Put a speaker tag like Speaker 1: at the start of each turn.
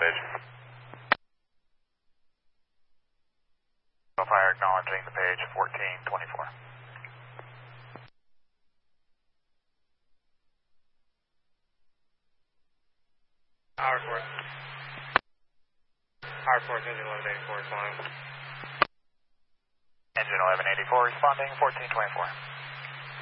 Speaker 1: page. Fire acknowledging the page 1424.
Speaker 2: Power force. Power force, engine 1184 responding.
Speaker 1: Engine 1184 responding 1424.